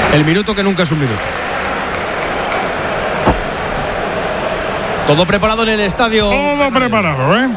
El minuto que nunca es un minuto. Todo preparado en el estadio. Todo preparado, ¿eh?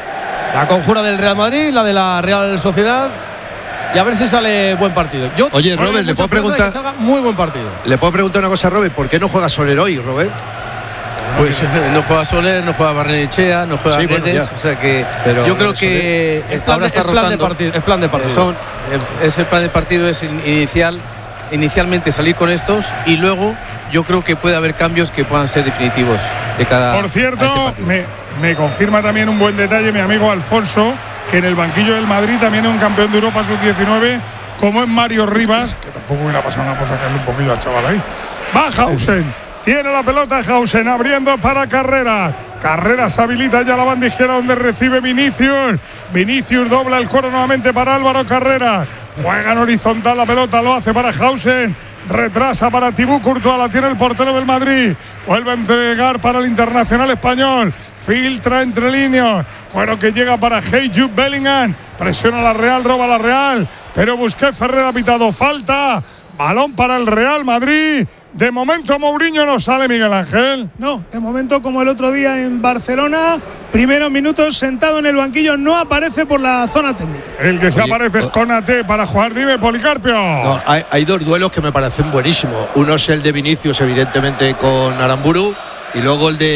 La conjura del Real Madrid, la de la Real Sociedad. Y a ver si sale buen partido. Oye, Robert, ¿le puedo preguntar? Que salga muy buen partido. ¿Le puedo preguntar una cosa a Robert? ¿Por qué no juega Soler hoy, Robert? Pues no juega Soler, no juega Barrenechea, no juega Guedes, o sea que pero yo creo que ahora está rotando. Es plan de partido. Es el plan de partido, es inicialmente salir con estos y luego yo creo que puede haber cambios que puedan ser definitivos de cara. Por cierto, a este me confirma también un buen detalle mi amigo Alfonso, que en el banquillo del Madrid también es un campeón de Europa sub-19, como es Mario Rivas, que tampoco hubiera pasado nada por sacarle un poquillo al chaval ahí. Va Hausen. Tiene la pelota Hausen abriendo para Carreras. Carreras habilita ya la banda izquierda donde recibe Vinicius. Vinicius dobla el cuero nuevamente para Álvaro Carreras. Juega en horizontal la pelota, lo hace para Hausen. Retrasa para Thibaut Courtois, la tiene el portero del Madrid. Vuelve a entregar para el internacional español. Filtra entre líneas. Cuero que llega para Jude Bellingham. Presiona la Real, roba la Real. Pero Busquets, Ferrer ha pitado falta. Balón para el Real Madrid. De momento Mourinho no sale, Miguel Ángel. No, de momento como el otro día en Barcelona, primeros minutos sentado en el banquillo, no aparece por la zona técnica. El que se aparece es Konaté para jugar, dime, Policarpio. No, hay dos duelos que me parecen buenísimos. Uno es el de Vinicius, evidentemente, con Aramburu. Y luego el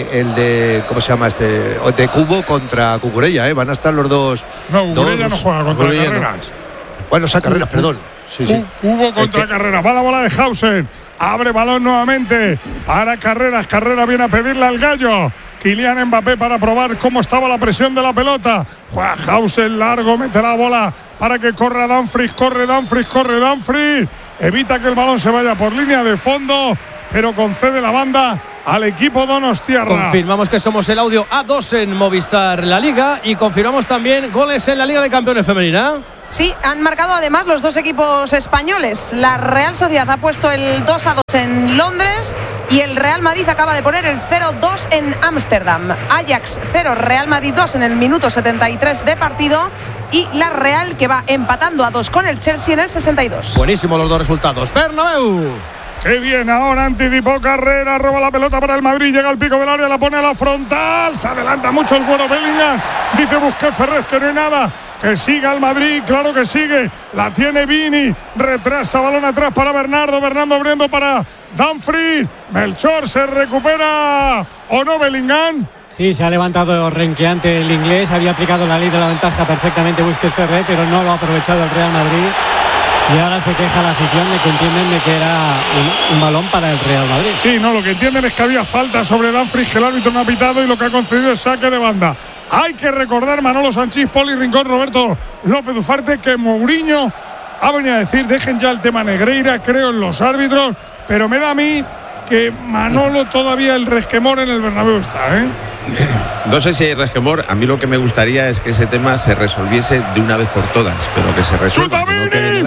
de ¿cómo se llama este? De Cubo contra Cucurella, Van a estar los dos. No, Cucurella no juega contra Carreras. No. Bueno, esa Carreras, perdón. Sí. Cubo contra Carreras. Va la bola de Hausen. Abre balón nuevamente para Carreras. Carreras viene a pedirle al gallo. Kylian Mbappé para probar cómo estaba la presión de la pelota. Juega Hausen largo, mete la bola para que corra Dumfries. Corre Dumfries. Evita que el balón se vaya por línea de fondo, pero concede la banda al equipo donostiarra. Confirmamos que somos el audio A2 en Movistar La Liga y confirmamos también goles en la Liga de Campeones Femenina. Sí, han marcado además los dos equipos españoles. La Real Sociedad ha puesto el 2-2 en Londres y el Real Madrid acaba de poner el 0-2 en Ámsterdam. Ajax 0, Real Madrid 2 en el minuto 73 de partido y la Real que va empatando a 2 con el Chelsea en el 62. Buenísimos los dos resultados. Bernabéu. Qué bien, ahora anticipó Carreras, roba la pelota para el Madrid, llega al pico del área, la pone a la frontal, se adelanta mucho el Güero Bellingham, dice Busquets Ferrer que no hay nada, que siga el Madrid, claro que sigue, la tiene Vini, retrasa, balón atrás para Bernardo abriendo para Dumfries, Melchor se recupera, ¿o no Bellingham? Sí, se ha levantado renqueante el inglés, había aplicado la ley de la ventaja perfectamente Busquets Ferrer, pero no lo ha aprovechado el Real Madrid. Y ahora se queja la afición de que entienden de que era un balón para el Real Madrid. Sí, no, lo que entienden es que había falta sobre Dumfries, que el árbitro no ha pitado y lo que ha concedido es saque de banda. Hay que recordar, Manolo Sanchís, Poli Rincón, Roberto López Ufarte, que Mourinho ha venido a decir, dejen ya el tema Negreira, creo en los árbitros, pero me da a mí que Manolo todavía el resquemor en el Bernabéu está, ¿eh? No sé si hay resquemor, a mí lo que me gustaría es que ese tema se resolviese de una vez por todas, pero que se resuelva. ¡Chuta Vini,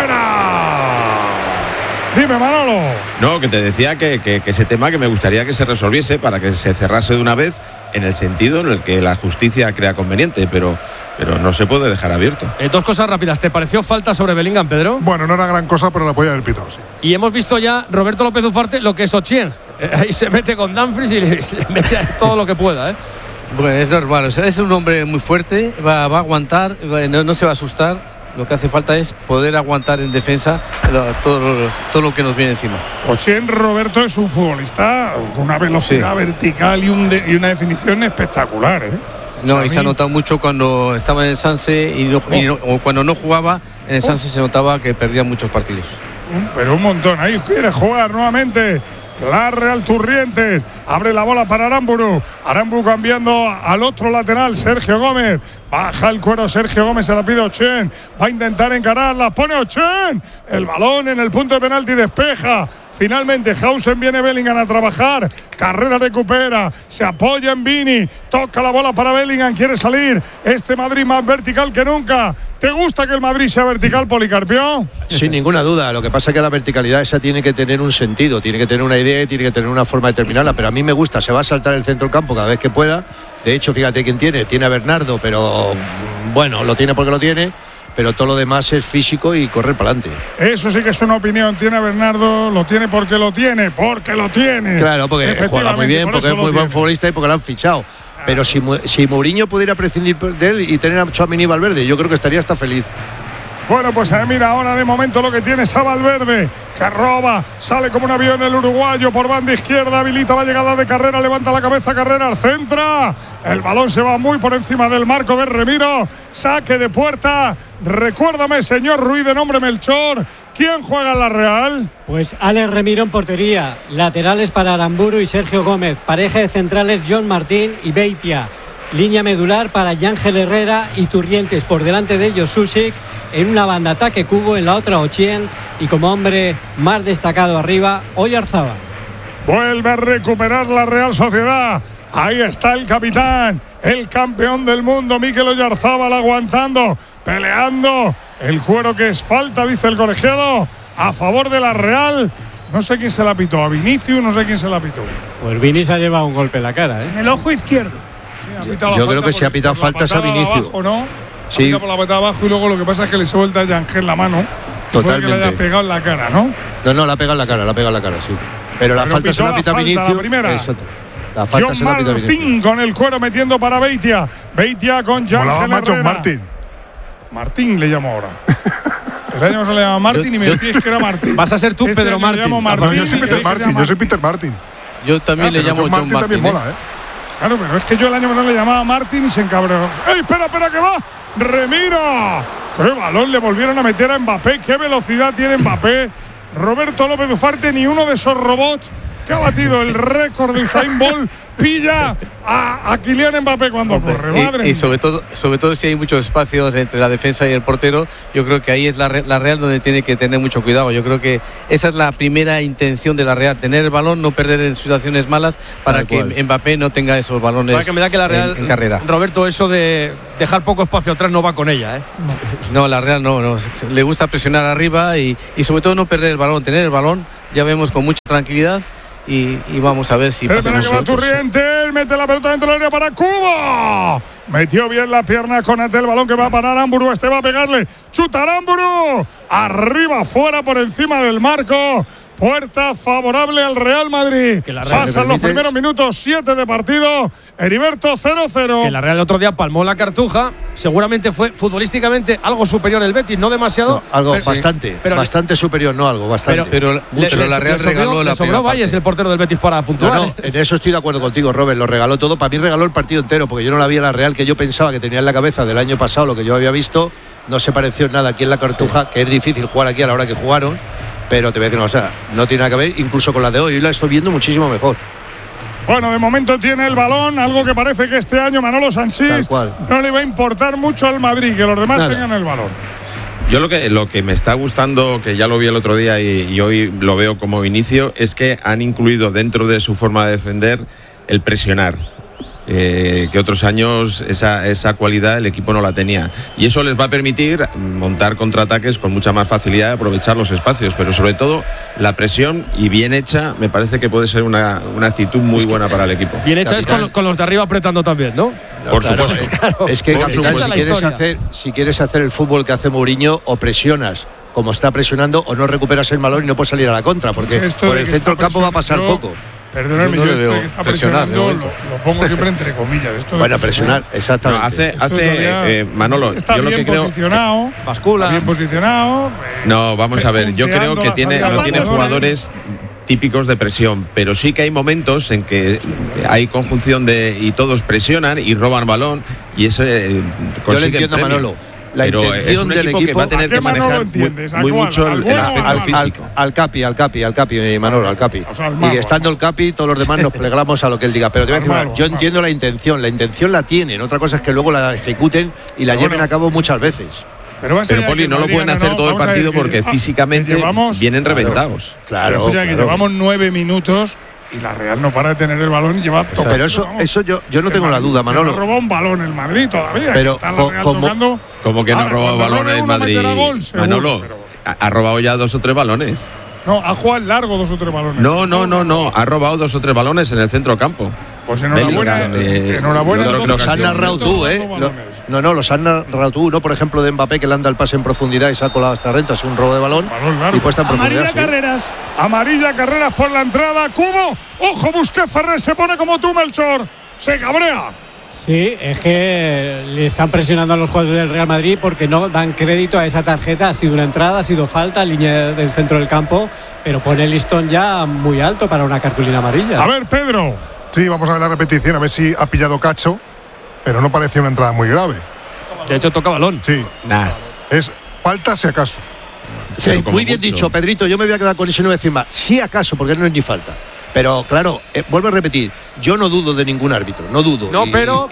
fuera! Dime, Manolo. No, que te decía que ese tema que me gustaría que se resolviese para que se cerrase de una vez en el sentido en el que la justicia crea conveniente, pero no se puede dejar abierto. Dos cosas rápidas. ¿Te pareció falta sobre Bellingham, Pedro? Bueno, no era gran cosa, pero la podía haber pitado, sí. Y hemos visto ya, Roberto López Ufarte, lo que es Ochieng. Ahí se mete con Dumfries y le mete todo lo que pueda, ¿eh? Bueno, es normal, o sea, es un hombre muy fuerte, va a aguantar, no se va a asustar. Lo que hace falta es poder aguantar en defensa todo lo que nos viene encima. Ochieng, Roberto, es un futbolista con una velocidad vertical y una definición espectacular, ¿eh? No, y se ha notado mucho cuando estaba en el Sanse o cuando no jugaba en el Sanse se notaba que perdía muchos partidos. Pero un montón, ahí quiere jugar nuevamente la Real Turrientes, abre la bola para Aramburu cambiando al otro lateral, Sergio Gómez, baja el cuero Sergio Gómez, se la pide Ochieng, va a intentar encararla, pone Ochieng, el balón en el punto de penalti, despeja, finalmente Hausen, viene Bellingham a trabajar, Carrera recupera, se apoya en Vini, toca la bola para Bellingham, quiere salir, este Madrid más vertical que nunca. ¿Te gusta que el Madrid sea vertical, Policarpio? Sin ninguna duda, lo que pasa es que la verticalidad esa tiene que tener un sentido, tiene que tener una idea y tiene que tener una forma de terminarla, pero a mí me gusta, se va a saltar el centro del campo cada vez que pueda. De hecho, fíjate quién tiene a Bernardo, pero bueno, lo tiene porque lo tiene, pero todo lo demás es físico y correr para adelante. Eso sí que es una opinión. Tiene a Bernardo, lo tiene porque lo tiene. Claro, porque juega muy bien, porque es muy buen futbolista y porque lo han fichado. Pero si Mourinho pudiera prescindir de él y tener a Tchouaméni y Valverde, yo creo que estaría hasta feliz. Bueno, pues mira, ahora de momento lo que tiene es a Valverde, que roba, sale como un avión el uruguayo por banda izquierda, habilita la llegada de Carrera, levanta la cabeza Carrera, centra, el balón se va muy por encima del marco de Remiro, saque de puerta. Recuérdame, señor Ruiz, de nombre Melchor, ¿quién juega en la Real? Pues Alex Remiro en portería, laterales para Aramburu y Sergio Gómez, pareja de centrales John Martín y Beitia, línea medular para Yángel Herrera y Turrientes, por delante de ellos Susic, en una banda ataque Cubo, en la otra Ochien y como hombre más destacado arriba Oyarzábal. Vuelve a recuperar la Real Sociedad. Ahí está el capitán, el campeón del mundo, Mikel Oyarzábal, aguantando, peleando. El cuero que es falta, dice el colegiado, a favor de la Real. No sé quién se la pitó, a Vinicius, no sé quién se la pitó. Pues Vini se ha llevado un golpe en la cara, En el ojo izquierdo. Yo creo que si ha pitado faltas a Vinicius. Abajo, ¿no? Sí. Por la patada abajo y luego lo que pasa es que le suelta a Yángel la mano. Totalmente. Que le haya pegado en la cara, ¿no? No, la ha pegado en la cara, sí. Pero la falta se la pita Vinicius. La primera. Exacto. La falta John se la pita Vinicius. Martín con el cuero metiendo para Beitia. Beitia con Yángel Herrera. Martín. Martín le llamo ahora. El año se le llama Martín y me decís que era Martín. Vas a ser tú, Pedro Martín. Yo soy Peter Martín. Yo soy Peter Martín. Yo también le llamo John Martín. También mola, Claro, pero es que yo el año pasado le llamaba Martín y se encabreó. ¡Ey, espera, que va! ¡Remiro! ¡Qué balón le volvieron a meter a Mbappé! ¡Qué velocidad tiene Mbappé! Roberto López Ufarte, ni uno de esos robots que ha batido el récord de Usain Bolt, pilla a Kylian Mbappé cuando corre. Madre y sobre todo si hay muchos espacios entre la defensa y el portero, yo creo que ahí es la Real donde tiene que tener mucho cuidado. Yo creo que esa es la primera intención de la Real, tener el balón, no perder en situaciones malas para que Mbappé no tenga esos balones para que me da que la Real, en carrera. Roberto, eso de dejar poco espacio atrás no va con ella, No, la Real no, le gusta presionar arriba y sobre todo no perder el balón, tener el balón, ya vemos con mucha tranquilidad. Y vamos a ver si pasa. Pero que va Turrientes, mete la pelota dentro del área para Cubo. Metió bien la pierna con el balón que va para Aramburu. Va a pegarle. Chuta Aramburu. Arriba, fuera, por encima del marco. Puerta favorable al Real Madrid. Pasan los primeros minutos, 7 de partido. Heriberto 0-0. Que la Real el otro día palmó la Cartuja. Seguramente fue futbolísticamente algo superior el Betis, no demasiado. No, algo bastante, pero bastante superior, no algo, bastante. Pero la Real regaló la sobró Valles, el portero del Betis, para puntuar. No, en eso estoy de acuerdo contigo, Robert. Lo regaló todo. Para mí regaló el partido entero, porque yo no la vi en la Real que yo pensaba que tenía en la cabeza del año pasado, lo que yo había visto. No se pareció en nada aquí en la Cartuja, que es difícil jugar aquí a la hora que jugaron. Pero te voy a decir una cosa, no tiene nada que ver incluso con la de hoy. Hoy la estoy viendo muchísimo mejor. Bueno, de momento tiene el balón, algo que parece que este año Manolo Sanchís no le va a importar mucho al Madrid, que los demás tengan el balón. Yo lo que me está gustando, que ya lo vi el otro día y hoy lo veo como inicio, es que han incluido dentro de su forma de defender el presionar. Que otros años esa cualidad el equipo no la tenía, y eso les va a permitir montar contraataques con mucha más facilidad y aprovechar los espacios, pero sobre todo la presión, y bien hecha, me parece que puede ser una actitud muy buena para el equipo. Bien hecha es con los de arriba apretando también, ¿no? Por supuesto. Claro. Es que capitán, si quieres hacer el fútbol que hace Mourinho, o presionas como está presionando, o no recuperas el balón y no puedes salir a la contra, porque por el centro del campo va a pasar poco. Perdóname, yo esto que está presionando lo pongo siempre entre comillas. Esto bueno, presionar, exactamente. Manolo, está yo lo bien que creo. Posicionado, bascula. Está bien posicionado. No, vamos a ver. Yo creo que no tiene jugadores típicos de presión, pero sí que hay momentos en que hay conjunción y todos presionan y roban balón, y eso yo le entiendo a Manolo. La intención del equipo que va a tener que manejar muy mucho el aspecto físico. Al Capi, Manolo, al Capi. Y estando el Capi, todos los demás nos plegamos a lo que él diga. Pero te voy a decir, yo entiendo la intención la tienen. Otra cosa es que luego la ejecuten y la lleven a cabo muchas veces. Pero Poli, no lo pueden hacer todo el partido porque físicamente vienen reventados. Claro. Que llevamos 9 minutos. Y la Real no para de tener el balón y lleva todo. Pero eso yo no tengo la duda, Manolo. No robó un balón el Madrid todavía. Pero está la Real tocando. ¿Cómo que no ha robado balón el Madrid? Manolo, ha robado ya 2 o 3 balones. No, ha jugado largo 2 o 3 balones. No. Ha robado 2 o 3 balones en el centro campo. Pues enhorabuena. Los has narrado tú, No, los han narrado tú, ¿no? Por ejemplo, de Mbappé, que le anda el pase en profundidad y se ha colado hasta renta, es un robo de balón y puesta en profundidad. Amarilla Carreras. Amarilla Carreras por la entrada. Cubo. Ojo, Busquets, Ferrer se pone como tú, Melchor. Se cabrea. Sí, es que le están presionando a los jugadores del Real Madrid porque no dan crédito a esa tarjeta. Ha sido una entrada, ha sido falta, línea del centro del campo, pero pone el listón ya muy alto para una cartulina amarilla. A ver, Pedro. Sí, vamos a ver la repetición, a ver si ha pillado cacho, pero no parecía una entrada muy grave. De hecho, toca balón. Sí. Es falta si acaso. Sí, muy bien dicho, Pedrito. Yo me voy a quedar con ese no decir más. Si acaso, porque no es ni falta. Pero claro, vuelvo a repetir, yo no dudo de ningún árbitro, no dudo. No,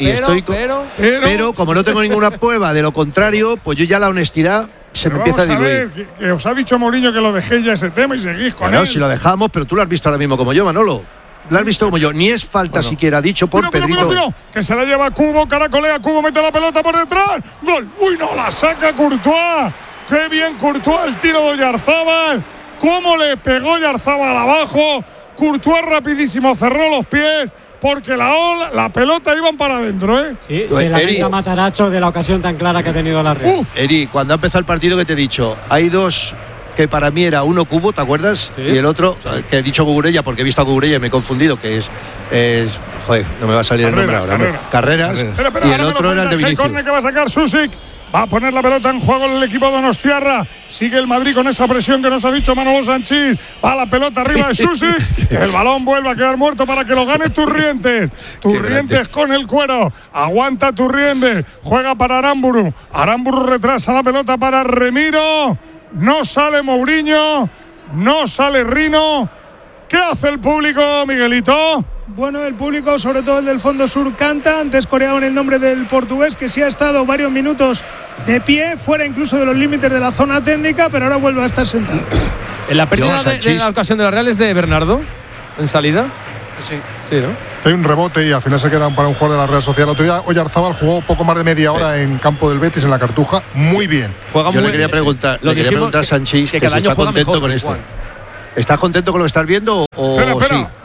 pero como no tengo ninguna prueba de lo contrario, pues yo ya la honestidad se me empieza a diluir. Que os ha dicho Mourinho que lo dejéis ya ese tema y seguís con él. Si lo dejamos, pero tú lo has visto ahora mismo como yo, Manolo. Lo has visto como yo, ni es falta siquiera, dicho por Pedrito. Mira, que se la lleva Cubo, caracolea, Cubo mete la pelota por detrás. ¡Gol! ¡Uy, no! La saca Courtois. ¡Qué bien Courtois! El tiro de Oyarzábal. ¿Cómo le pegó Oyarzábal abajo? Courtois rapidísimo, cerró los pies. Porque la pelota iban para adentro, ¿eh? Sí, se lamenta Mataracho de la ocasión tan clara que ha tenido la Real. Eri, cuando ha empezado el partido que te he dicho, hay dos que para mí era uno Cubo, ¿te acuerdas? Sí. Y el otro, que he dicho Cucurella porque he visto a Cucurella y me he confundido, que es joder, no me va a salir el nombre ahora. Carreras. Espera, y el otro era el de Vinicius. Corner que va a sacar Susic. Va a poner la pelota en juego el equipo de Donostiarra. Sigue el Madrid con esa presión que nos ha dicho Manolo Sanchís. Va la pelota arriba de Susic. El balón vuelve a quedar muerto para que lo gane Turrientes. Turrientes con el cuero. Aguanta Turrientes. Juega para Aramburu. Aramburu retrasa la pelota para Remiro. No sale Mourinho. No sale Rino. ¿Qué hace el público, Miguelito? Bueno, el público, sobre todo el del Fondo Sur, canta. Antes coreaban el nombre del portugués, que sí ha estado varios minutos de pie, fuera incluso de los límites de la zona técnica, pero ahora vuelve a estar sentado. En la pérdida de la ocasión de la Real es de Bernardo, en salida. Sí, ¿no? Hay un rebote y al final se quedan para un jugador de la Real Sociedad. El otro día Oyarzábal jugó poco más de media hora en campo del Betis, en la Cartuja. Muy bien. Yo le quería preguntar a Sanchís que si está contento con esto. ¿Estás contento con lo que estás viendo o espera. sí?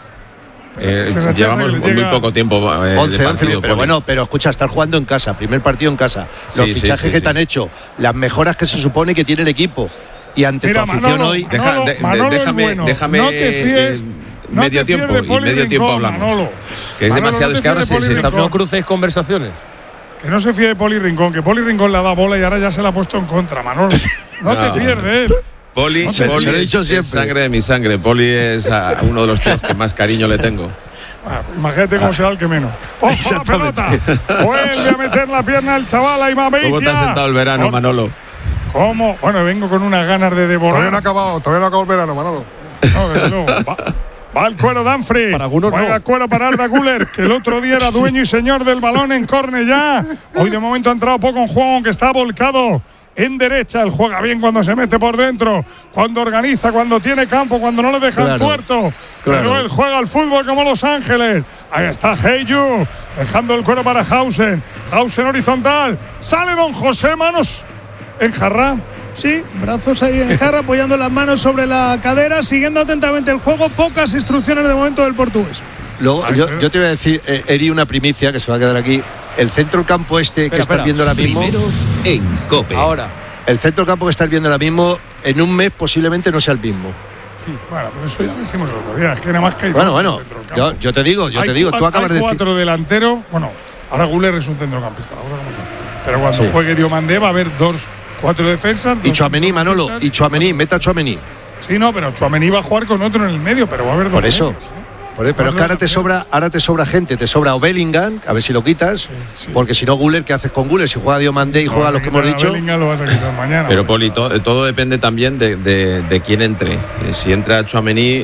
Llevamos muy poco tiempo 11, pero bueno, pero escucha, estar jugando en casa, primer partido en casa, los fichajes que te han hecho, las mejoras que se supone que tiene el equipo y ante tu afición hoy. Déjame no te fíes, medio tiempo hablamos. Manolo. Que es demasiado escaso. No crucéis conversaciones. Que no se fíe de Poli Rincón, que Poli Rincón le ha dado bola y ahora ya se la ha puesto en contra, Manolo. No te fíes de él. Poli, se lo he dicho siempre. Sangre de mi sangre. Poli es uno de los tíos que más cariño le tengo. Imagínate cómo será el que menos. ¡Ojo la pelota! Vuelve a meter la pierna el chaval a Imabeitia. ¿Cómo te has sentado el verano, Manolo? ¿Cómo? Bueno, vengo con unas ganas de devorar. Todavía no acabó el verano, Manolo. No, va el cuero Danfrey. Para algunos juega cuero para Arda Güler, que el otro día era dueño y señor del balón en Cornellá. Hoy de momento ha entrado poco en juego, aunque está volcado en derecha. Él juega bien cuando se mete por dentro, cuando organiza, cuando tiene campo, cuando no le dejan tuerto. Pero él juega al fútbol como Los Ángeles. Ahí está Heyu, dejando el cuero para Hausen. Hausen horizontal. Sale Don José, manos en jarra. Sí, brazos ahí en jarra, apoyando las manos sobre la cadera, siguiendo atentamente el juego. Pocas instrucciones de momento del portugués. Luego, yo te voy a decir, Eri, una primicia que se va a quedar aquí. El centro campo que estás viendo ahora mismo. Primero en COPE. Ahora. El centro campo que estás viendo ahora mismo, en un mes posiblemente no sea el mismo. Bueno, pero eso ya lo dijimos el otro día. Es que nada más que hay bueno, yo te digo, tú acabas de decir. 4 delanteros. Bueno, ahora Güler es un centrocampista, la cosa como son. Pero cuando juegue Diomandé va a haber 4 defensas. Y Tchouaméni, Manolo, meta a Tchouaméni. Sí, no, pero Tchouaméni va a jugar con otro en el medio, pero va a haber 2. Por eso. Pero es que ahora te sobra gente, te sobra o Bellingham, a ver si lo quitas, porque si no Güler, ¿qué haces con Güler? Si juega Diomandé y juega los que hemos dicho. Bellingham lo vas a quitar mañana. Pero Poli, todo depende también de quién entre. Si entra Tchouaméni,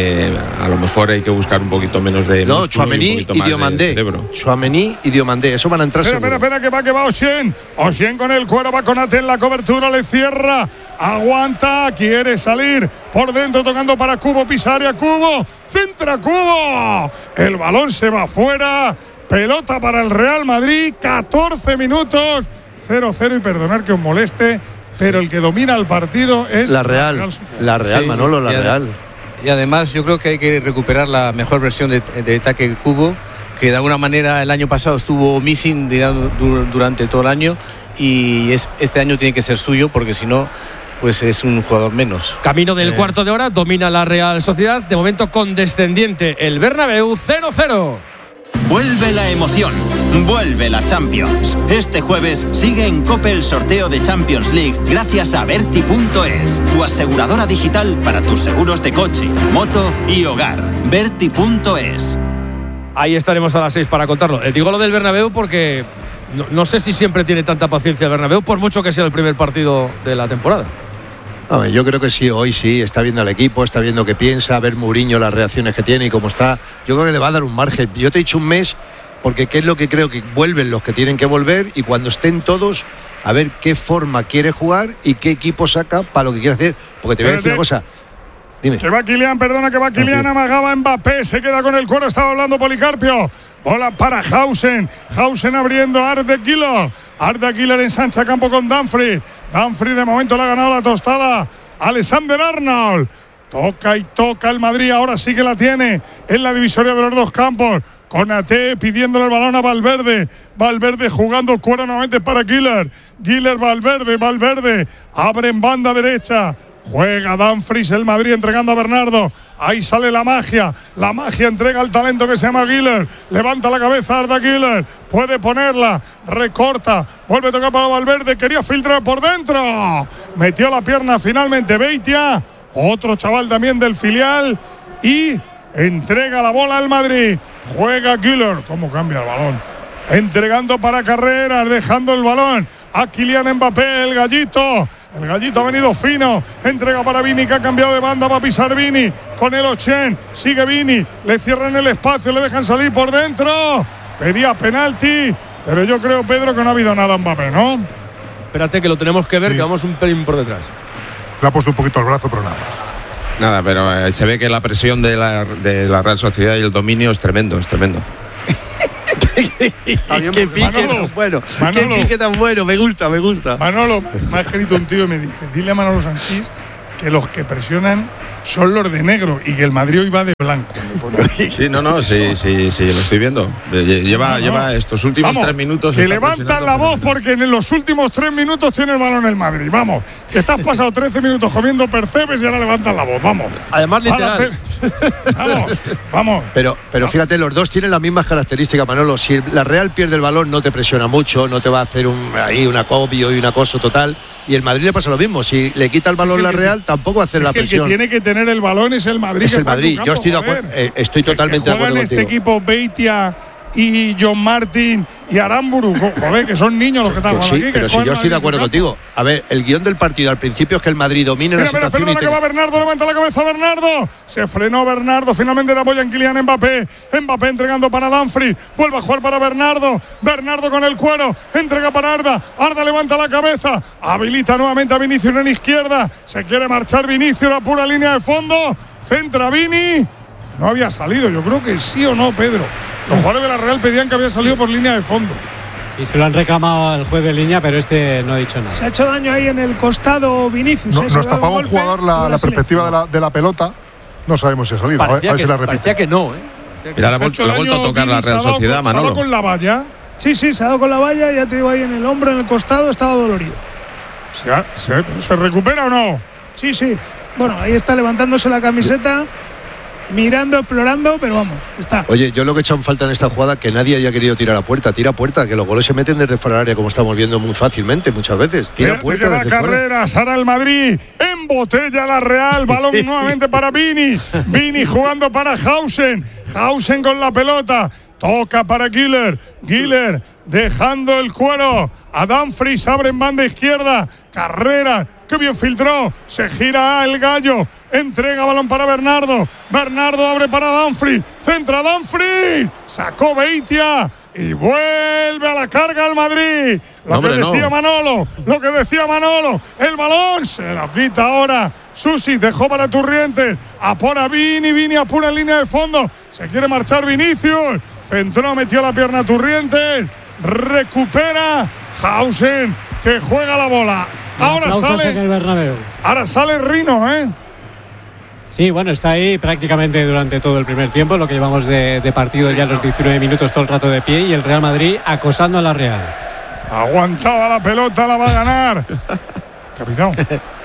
a lo mejor hay que buscar un poquito menos de. No, Tchouaméni y Diomandé. Tchouaméni y Diomandé, eso van a entrar. Espera, que va Oshien. Oshien con el cuero, va con Ate en la cobertura, le cierra. Aguanta, quiere salir por dentro, tocando para Cubo, Pisaria, Cubo, centra Cubo. El balón se va afuera. Pelota para el Real Madrid, 14 minutos, 0-0. Y perdonar que os moleste, pero el que domina el partido es la Real, Manolo, la Real. Y además yo creo que hay que recuperar la mejor versión de ataque Cubo, que de alguna manera el año pasado estuvo missing durante todo el año, y este año tiene que ser suyo, porque si no, pues es un jugador menos. Camino del cuarto de hora, domina la Real Sociedad, de momento condescendiente el Bernabéu, 0-0. Vuelve la emoción, vuelve la Champions. Este jueves sigue en COPE el sorteo de Champions League gracias a Berti.es, tu aseguradora digital para tus seguros de coche, moto y hogar. Berti.es. Ahí estaremos a las 6 para contarlo. Digo lo del Bernabéu porque no sé si siempre tiene tanta paciencia el Bernabéu, por mucho que sea el primer partido de la temporada. Yo creo que sí, hoy sí, está viendo al equipo, está viendo qué piensa, a ver Mourinho las reacciones que tiene y cómo está. Yo creo que le va a dar un margen. Yo te he dicho un mes, porque qué es lo que creo que vuelven los que tienen que volver, y cuando estén todos, a ver qué forma quiere jugar y qué equipo saca para lo que quiere hacer. Porque te voy a decir una cosa. Dime. Que va Kylian, que va Kylian, amagaba Mbappé, se queda con el cuero, estaba hablando Policarpio. Bola para Hausen abriendo a Arda Güler ensancha campo con Dumfries de momento le ha ganado la tostada Alexander Arnold. Toca y toca el Madrid, ahora sí que la tiene en la divisoria de los dos campos. Konaté pidiéndole el balón a Valverde jugando cuero nuevamente para Güler Valverde abre en banda derecha. Juega Dumfries, el Madrid entregando a Bernardo. Ahí sale la magia entrega al talento que se llama Güler. Levanta la cabeza Arda Güler, puede ponerla, recorta, vuelve a tocar para Valverde, quería filtrar por dentro, metió la pierna finalmente Beitia, otro chaval también del filial, y entrega la bola al Madrid. Juega Güler, cómo cambia el balón, entregando para Carreras, dejando el balón a Kylian Mbappé, el gallito ha venido fino, entrega para Vini, que ha cambiado de banda, va a pisar Vini con el Ochen, sigue Vini, le cierran el espacio, le dejan salir por dentro, pedía penalti, pero yo creo, Pedro, que no ha habido nada Mbappé, ¿no? Espérate que lo tenemos que ver, sí. Que vamos un pelín por detrás. Le ha puesto un poquito el brazo, pero nada. Nada, pero se ve que la presión de la Real Sociedad y el dominio es tremendo. Qué pique tan bueno. Qué pique tan bueno, me gusta. Manolo, me ha escrito un tío y me dice, dile a Manolo Sanchís que los que presionan son los de negro y que el Madrid hoy va de blanco. Sí, lo estoy viendo. Lleva estos últimos 3 minutos. Que levantan la voz porque en los últimos 3 minutos tiene el balón el Madrid. Vamos, que estás pasado 13 minutos comiendo percebes y ahora levantan la voz. Vamos. Además, literal. Vamos. Pero fíjate, los dos tienen las mismas características, Manolo. Si la Real pierde el balón, no te presiona mucho, no te va a hacer un acopio y un acoso total. Y el Madrid le pasa lo mismo. Si le quita el balón la Real, tampoco va a hacer la presión. El que tiene que tener el balón es el Madrid. Es el Madrid. Yo estoy de acuerdo. Estoy totalmente de acuerdo contigo. Este equipo, Beitia y John Martin y Aramburu, joder, que son niños los que están jugando aquí. Pero si yo estoy de acuerdo contigo. A ver, el guión del partido al principio es que el Madrid domine la situación. Perdona, que va Bernardo, levanta la cabeza Bernardo. Se frenó Bernardo, finalmente la apoya en Kylian Mbappé. Mbappé entregando para Dumfries, vuelve a jugar para Bernardo con el cuero, entrega para Arda levanta la cabeza, habilita nuevamente a Vinicius en izquierda, se quiere marchar Vinicius, la pura línea de fondo, centra Vini. No había salido, yo creo que sí o no, Pedro. Los jugadores de la Real pedían que había salido por línea de fondo. Sí, se lo han reclamado al juez de línea, pero no ha dicho nada. Se ha hecho daño ahí en el costado Vinicius. Nos tapaba un jugador la perspectiva de la pelota. No sabemos si ha salido. A ver si la repite. Parecía que no, Mira, le ha vuelto a tocar la Real Sociedad, Manolo. ¿Se ha dado con la valla? Sí, se ha dado con la valla, ya te digo, ahí en el hombro, en el costado, estaba dolorido. ¿Se recupera o no? Sí. Bueno, ahí está levantándose la camiseta, mirando, explorando, pero vamos, está. Oye, yo lo que he echado en falta en esta jugada, que nadie haya querido tirar a puerta, tira a puerta, que los goles se meten desde fuera del área, como estamos viendo muy fácilmente muchas veces. Tira a puerta desde fuera. Carreras, ahora el Madrid, embotella la Real, balón nuevamente para Vini jugando para Hausen con la pelota, toca para Güler dejando el cuero a Dumfries, abre en banda izquierda, Carrera, que bien filtró, se gira el gallo, entrega balón para Bernardo abre para Dumfries, centra Dumfries, sacó Beitia y vuelve a la carga al Madrid. Lo que decía Manolo, el balón se lo quita ahora Susi, dejó para Turrientes, apura Vini apura en línea de fondo, se quiere marchar Vinicius, centró, metió la pierna Turrientes, recupera Hausen, que juega la bola. Ahora sale Rino, Sí, bueno, está ahí prácticamente durante todo el primer tiempo, lo que llevamos de partido ya los 19 minutos todo el rato de pie, y el Real Madrid acosando a la Real. Aguantaba la pelota, la va a ganar. Capitán.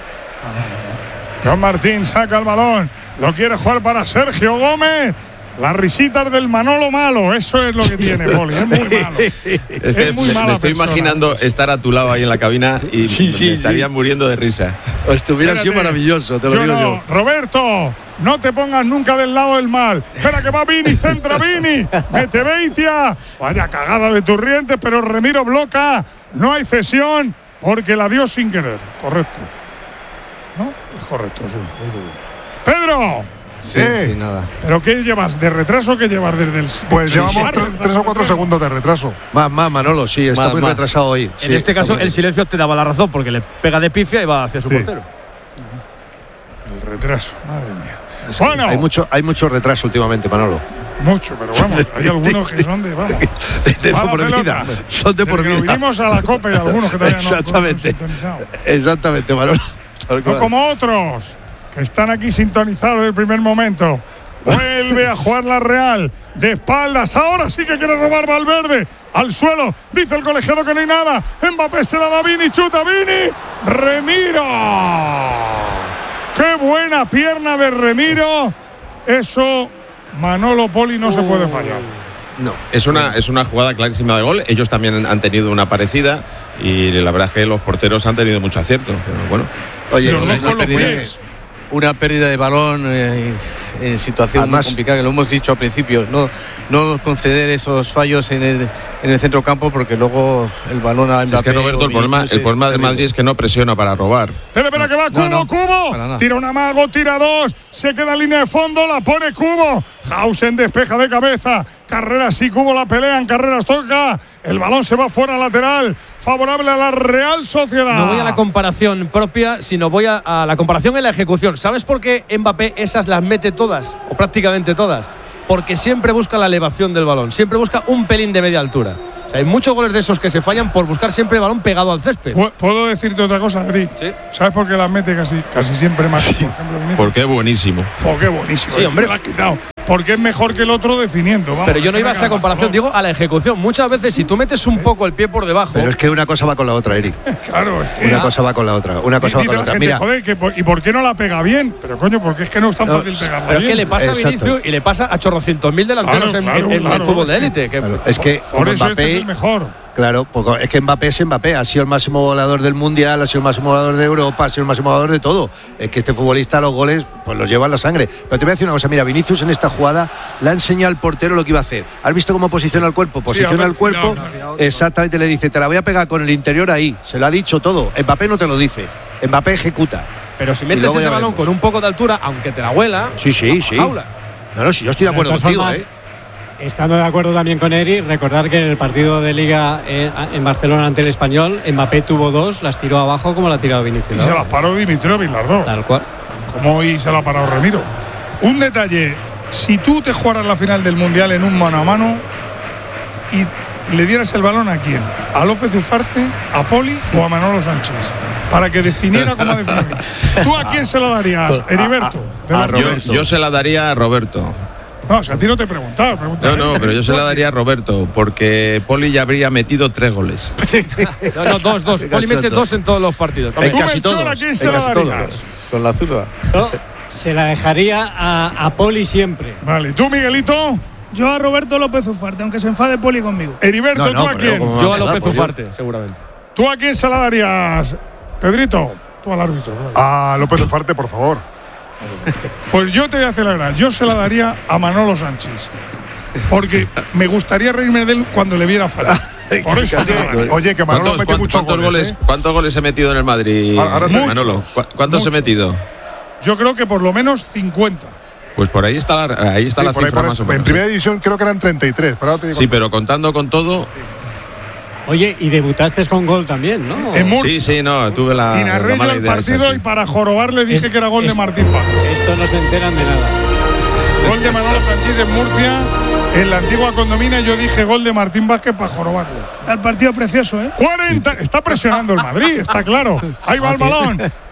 Joan Martín saca el balón, lo quiere jugar para Sergio Gómez. Las risitas del Manolo malo, eso es lo que tiene, Poli, es muy malo. Es muy mala me estoy persona. imaginando estar a tu lado ahí en la cabina y me estaría muriendo de risa. Estuviera sido maravilloso, te lo digo yo. Roberto, no te pongas nunca del lado del mal. Espera que va Vini, centra Vini, mete Beitia. Vaya cagada de Turrientes, pero Remiro bloca. No hay cesión porque la dio sin querer. Correcto. ¿No? Es correcto, sí. Pedro. Sí, nada. ¿Pero qué llevas? ¿De retraso qué llevas desde el...? Pues llevamos 3 o 4 segundos de retraso. Más, Manolo, sí, está muy retrasado hoy. En este caso, el silencio te daba la razón porque le pega de pifia y va hacia su portero. El retraso, madre mía. Bueno. Hay mucho retraso últimamente, Manolo. Mucho, pero vamos, hay algunos que son de por vida. Son de por vida. Vinimos a la Copa y algunos que todavía Exactamente, Manolo. No como otros que están aquí sintonizados desde el primer momento. Vuelve a jugar la Real de espaldas. Ahora sí que quiere robar Valverde. Al suelo. Dice el colegiado que no hay nada. Mbappé se la da a Vini. Chuta Vini. Remiro. Qué buena pierna de Remiro. Eso, Manolo, Poli, no se puede fallar. No. Es una jugada clarísima de gol. Ellos también han tenido una parecida y la verdad es que los porteros han tenido mucho acierto. Pero bueno. Oye, una pérdida de balón en situación además, muy complicada, que lo hemos dicho al principio, no conceder esos fallos en el centrocampo, porque luego el balón a Mbappé. Es que Roberto, el problema del Madrid es que no presiona para robar. Espera que va Cubo. Tira un amago, tira dos, se queda en línea de fondo, la pone Cubo. Hausen despeja de cabeza. Carreras y Cubo la pelean, Carreras toca. El balón se va fuera lateral, favorable a la Real Sociedad. No voy a la comparación propia, sino voy a la comparación en la ejecución. ¿Sabes por qué Mbappé esas las mete todas, o prácticamente todas? Porque siempre busca la elevación del balón, siempre busca un pelín de media altura. O sea, hay muchos goles de esos que se fallan por buscar siempre el balón pegado al césped. ¿Puedo decirte otra cosa, Gris? ¿Sí? ¿Sabes por qué las mete casi siempre más? Por ejemplo, Vinicius. Porque es buenísimo. Porque es buenísimo. Sí, hombre. Lo has quitado. Porque es mejor que el otro definiendo. Vamos, pero yo no iba a esa comparación, digo a la ejecución. Muchas veces si tú metes un poco el pie por debajo. Pero es que una cosa va con la otra, Eric. Claro, es que. Una cosa va con la otra. Una cosa va con la otra. Gente, mira. Joder, ¿y por qué no la pega bien? Pero coño, porque es que no es tan fácil pegarla pero bien. es que le pasa a Vinicius y le pasa a chorrocientos mil delanteros en el fútbol de élite. Claro, es que por eso Mbappé, este es el mejor. Claro, porque es que Mbappé es Mbappé, ha sido el máximo goleador del Mundial, ha sido el máximo goleador de Europa, ha sido el máximo goleador de todo. Es que este futbolista los goles pues los lleva en la sangre. Pero te voy a decir una cosa, mira, Vinicius en esta jugada le ha enseñado al portero lo que iba a hacer. ¿Has visto cómo posiciona el cuerpo? Posiciona el cuerpo, exactamente, le dice, te la voy a pegar con el interior ahí. Se lo ha dicho todo. Mbappé no te lo dice, Mbappé ejecuta. Pero si metes ese balón con un poco de altura, aunque te la huela, sí. No, sí, yo estoy de acuerdo contigo, Estando de acuerdo también con Eri, recordar que en el partido de Liga en Barcelona ante el Español, Mbappé tuvo dos, las tiró abajo como la ha tirado Vinicius. Y se las paró Dimitrovic las dos. Tal cual. Como hoy se la ha parado Remiro. Un detalle, si tú te jugaras la final del Mundial en un mano a mano y le dieras el balón ¿a quién? ¿A López Ufarte, a Poli o a Manolo Sánchez? Para que definiera cómo definir. ¿Tú a quién se lo darías, Heriberto? Yo se la daría a Roberto. No, o sea, a ti no te he preguntado. No, pero yo se la daría a Roberto, porque Poli ya habría metido 3 goles. No, dos. Poli mete 2 en todos los partidos. ¿Tú, Melchor, a quién se la darías? Con la zurda. Yo se la dejaría a Poli siempre. Vale, ¿tú, Miguelito? Yo a Roberto López Ufarte, aunque se enfade Poli conmigo. Heriberto, ¿tú a quién? Yo a López Ufarte, seguramente. ¿Tú a quién se la darías, Pedrito? Tú al árbitro. A López Ufarte, por favor. Pues yo te voy a hacer la gran. Yo se la daría a Manolo Sánchez. Porque me gustaría reírme de él cuando le viera fallar. Por eso. Oye, que Manolo metió muchos goles. ¿Cuántos goles he metido en el Madrid, Manolo? ¿Cuántos he metido? Yo creo que por lo menos 50. Pues por ahí está la cifra más o menos. En primera división creo que eran 33. Sí, pero contando con todo. Oye, y debutaste con gol también, ¿no? En Murcia. Sí, no, tuve la mala el idea partido esa, sí. Y para jorobar le dije que era gol de Martín Vázquez. Esto no se enteran de nada. Gol de Manolo Sánchez en Murcia, en la antigua condomina. Yo dije gol de Martín Vázquez para jorobarlo. Está el partido precioso, ¿eh? 40. Está presionando el Madrid, está claro. Ahí va el balón.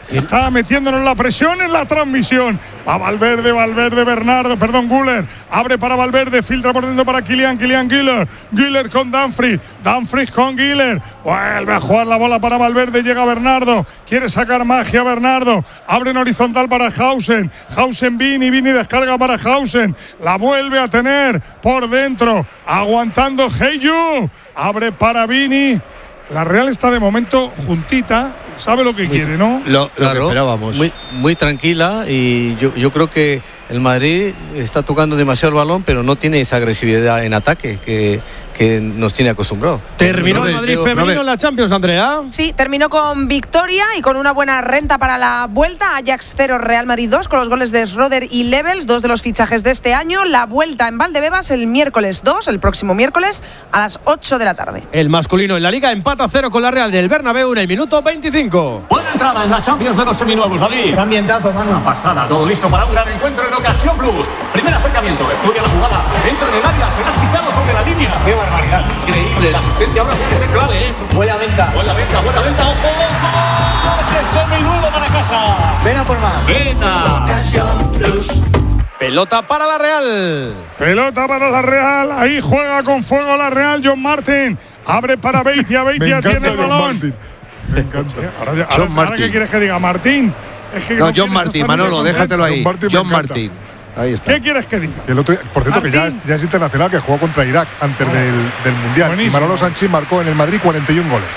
Está metiéndonos la presión en la transmisión. Va Valverde, Bernardo, Güler. Abre para Valverde, filtra por dentro para Kylian Güler. Güler con Dumfries con Güler. Vuelve a jugar la bola para Valverde, llega Bernardo. Quiere sacar magia Bernardo. Abre en horizontal para Hausen. Vini descarga para Hausen. La vuelve a tener por dentro. Aguantando Heyu. Abre para Vini. La Real está de momento juntita. Sabe lo que quiere, ¿no? Lo que esperábamos. Muy tranquila, y yo creo que el Madrid está tocando demasiado el balón, pero no tiene esa agresividad en ataque que nos tiene acostumbrado. ¿Terminó el Madrid femenino en la Champions, Andrea? Sí, terminó con victoria y con una buena renta para la vuelta. Ajax 0, Real Madrid 2, con los goles de Schroeder y Levels, 2 de los fichajes de este año. La vuelta en Valdebebas el próximo miércoles a las 8 de la tarde. El masculino en la Liga empata 0 con la Real del Bernabéu en el minuto 25. Buena entrada en la Champions de los seminuevos, David. Qué ambientazo, mano. Una pasada, todo listo para un gran encuentro en Ocasión Plus. Primer acercamiento, estudia la jugada, entra en el área, será quitado sobre la línea. Qué barbaridad. Increíble, la asistencia ahora tiene que ser clave, ¿eh? Buena venta, ojo. ¡Coche seminuevo para casa! Ven a por más. Ocasión Plus. Pelota para la Real. Pelota para la Real. Ahí juega con fuego la Real. John Martin abre para Beitia. Beitia tiene el balón. Me encanta. Ahora ¿qué quieres que diga? Martín. Es que John Martin, Manolo, déjatelo ahí. John Martin. Ahí está. ¿Qué quieres que diga? Por cierto, que ya es internacional, que jugó contra Irak antes del Mundial. Buenísimo. Y Manolo Sanchís marcó en el Madrid 41 goles.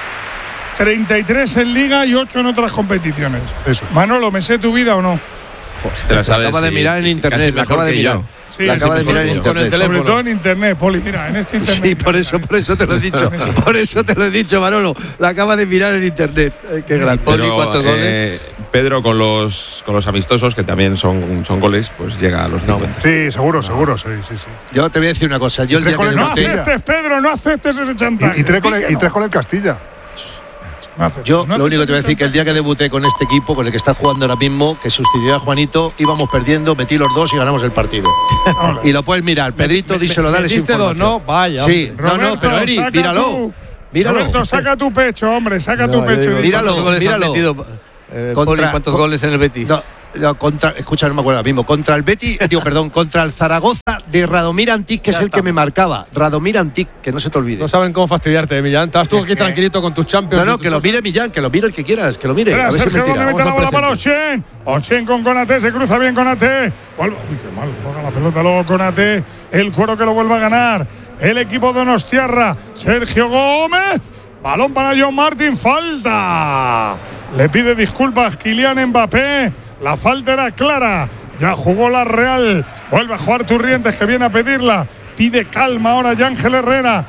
33 en Liga y 8 en otras competiciones. Eso. Manolo, ¿me sé tu vida o no? Te la sabes, acaba de mirar en internet, la acaba de mirar. Sí, la acaba de mirar en internet. Sobre todo en internet, Poli, mira, en este internet. Sí, por eso te lo he dicho. Por eso te lo he dicho, Manolo. La acaba de mirar en internet. Qué grande. Poli, ¿cuántos goles? Pedro con los amistosos, que también son goles, pues llega a los 50. Sí, seguro. Sí. Yo te voy a decir una cosa. Yo el día que no aceptes, Pedro, no aceptes ese chantaje. Y tres con el Castilla. Yo lo único que te voy a decir, que el día que debuté con este equipo, con el que está jugando ahora mismo, que sustituyó a Juanito, íbamos perdiendo, metí los 2 y ganamos el partido. Y lo puedes mirar. Pedrito, díselo, dale esa información. ¿No? Vaya. Sí, Roberto, no, pero Eri, míralo. Roberto, saca tu pecho, hombre, saca tu pecho. Míralo. ¿Cuántos goles en el Betis? Escucha, no me acuerdo ahora mismo. Contra el Betis, contra el Zaragoza de Radomir Antic, que es el que me marcaba. Radomir Antic, que no se te olvide. No saben cómo fastidiarte, Millán. Estás tú aquí tranquilito con tus Champions. No, que lo mire Millán, que lo mire el que quieras, que lo mire. Espera, Sergio Gómez mete la bola para Ochen. Ochen con Konaté, se cruza bien Konaté. Uy, qué mal, juega la pelota luego Konaté. El cuero que lo vuelve a ganar el equipo de Donostiarra. Sergio Gómez. Balón para John Martin, falta. Le pide disculpas Kylian Mbappé. La falta era clara. Ya jugó la Real. Vuelve a jugar Turrientes, que viene a pedirla. Pide calma ahora Ángel Herrera.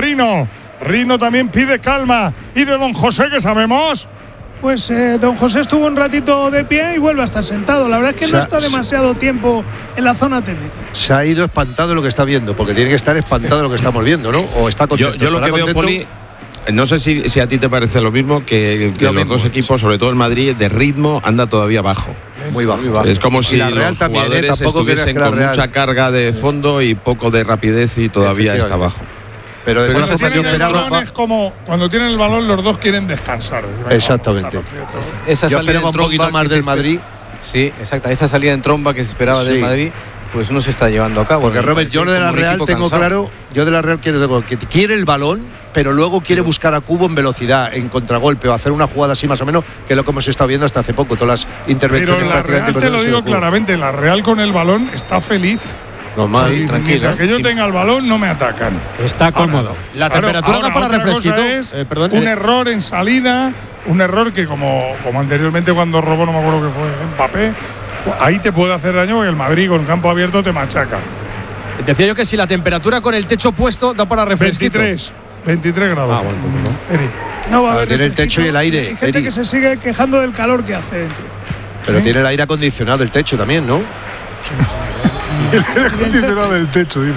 Rino también pide calma. ¿Y de don José qué sabemos? Pues don José estuvo un ratito de pie y vuelve a estar sentado. La verdad es que no está demasiado tiempo en la zona técnica. Se ha ido espantado de lo que está viendo, porque tiene que estar espantado de lo que estamos viendo, ¿no? O está contento. Yo lo que veo, Poli, no sé si a ti te parece lo mismo, que los dos equipos, sobre todo el Madrid, de ritmo anda todavía bajo. Muy bajo. Es como si los también, jugadores estuviesen con mucha carga de fondo y poco de rapidez y todavía está bajo. Pero cuando tienen el balón es como cuando tienen el balón los dos quieren descansar. Exactamente. Esa yo esperaba un poquito más del Madrid. Sí, exacto. Esa salida en tromba que se esperaba del Madrid, pues no se está llevando a cabo. Porque Robert, yo de la Real tengo claro, yo de la Real que quiere el balón, pero luego quiere buscar a Cubo en velocidad, en contragolpe, o hacer una jugada así más o menos, que es lo que hemos estado viendo hasta hace poco, todas las intervenciones. Pero la Real, te lo digo claramente, la Real con el balón está feliz. Normal, sí, tranquila. Que yo tenga el balón no me atacan. Está cómodo. La temperatura da para refresquito. Un error en salida, un error que como anteriormente cuando robó, no me acuerdo que fue Mbappé, ahí te puede hacer daño porque el Madrid con campo abierto te machaca. Decía yo que si la temperatura con el techo puesto da para refresquito. 23 grados. Bueno, Eri. No va a haber tiene el techo y el aire. Hay gente que se sigue quejando del calor que hace. Pero tiene el aire acondicionado el techo también, ¿no? El aire acondicionado del techo, dime.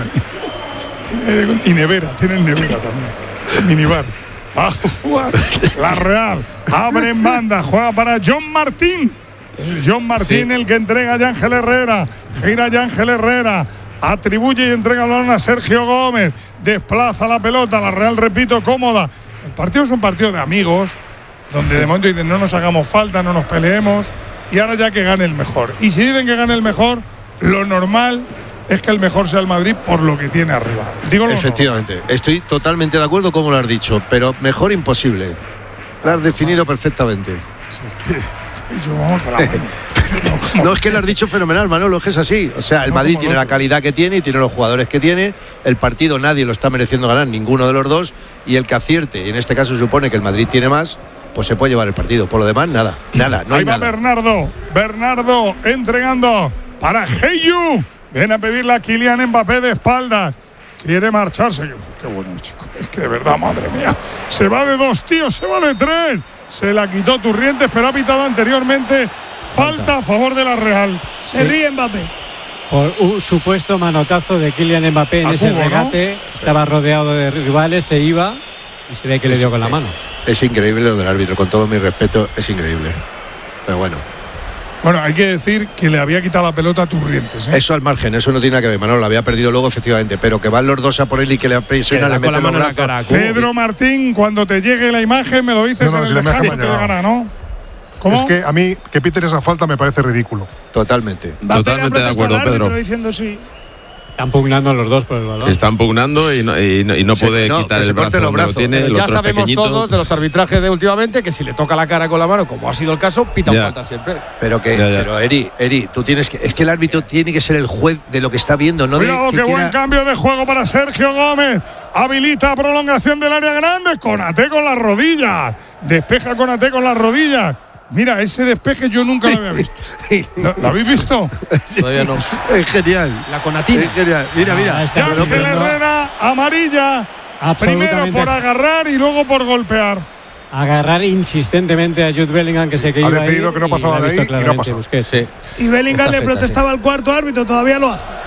Y nevera, tienen nevera también. Minibar. Va a jugar la Real. Abre en banda, juega para John Martín. John Martín, el que entrega a Ángel Herrera. Gira Ángel Herrera. Atribuye y entrega el balón a Sergio Gómez. Desplaza la pelota. La Real, repito, cómoda. El partido es un partido de amigos. donde de momento dicen no nos hagamos falta, no nos peleemos, y ahora ya que gane el mejor. Y si dicen que gane el mejor, lo normal es que el mejor sea el Madrid por lo que tiene arriba. Digo efectivamente, estoy totalmente de acuerdo como lo has dicho, pero mejor imposible. Lo has definido perfectamente. No, es que lo has dicho fenomenal, Manolo, es que es así. O sea, el Madrid tiene la calidad que tiene y tiene los jugadores que tiene. El partido nadie lo está mereciendo ganar, ninguno de los dos. Y el que acierte, y en este caso supone que el Madrid tiene más, pues se puede llevar el partido. Por lo demás, nada. No Ahí va nada. Bernardo entregando para Heyu. Viene a pedirle a Kylian Mbappé de espaldas. Quiere marcharse. Qué bueno, chico. Es que de verdad, madre mía. Se va de 2, tío, se va de 3. Se la quitó Turrientes, pero ha pitado anteriormente falta a favor de la Real. Se ríe Mbappé. Por un supuesto manotazo de Kylian Mbappé en ese regate, ¿no? Estaba rodeado de rivales, se iba y se ve que le dio con la mano. Es increíble lo del árbitro, con todo mi respeto, es increíble. Pero bueno. Bueno, hay que decir que le había quitado la pelota a Turrientes, ¿eh? Eso al margen, eso no tiene nada que ver, Manolo, lo había perdido luego efectivamente, pero que van los dos a por él y que le presiona, le mete la mano en la cara. Pedro Martín, cuando te llegue la imagen me lo dices en el descanso que llegará, ¿no? ¿Cómo? Es que a mí que piten esa falta me parece ridículo. Totalmente. Totalmente de acuerdo, Pedro. Diciendo sí. Están pugnando los dos por el balón. Están pugnando y no puede quitar el brazo donde lo tiene. Ya sabemos todos de los arbitrajes de últimamente que si le toca la cara con la mano, como ha sido el caso, pitan falta siempre. Pero Eri, tú tienes que, es que el árbitro tiene que ser el juez de lo que está viendo, no Cuidado, qué buen cambio de juego para Sergio Gómez. Habilita prolongación del área grande. Konaté con las rodillas. Despeja Konaté con las rodillas. Mira, ese despeje yo nunca lo había visto. ¿Lo habéis visto? Sí, todavía no. Es genial. La Konatina. Es genial. Mira. Ángel Herrera, amarilla. Primero por agarrar y luego por golpear. Agarrar insistentemente a Jude Bellingham, que se quedó ahí. Ha decidido que no pasaba de ahí y no ha pasado. Sí. Y Bellingham le protestaba al cuarto árbitro, todavía lo hace.